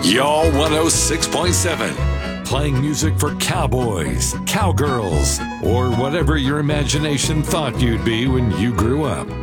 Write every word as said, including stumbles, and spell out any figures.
Y'all one oh six point seven. Playing music for cowboys, cowgirls, or whatever your imagination thought you'd be when you grew up.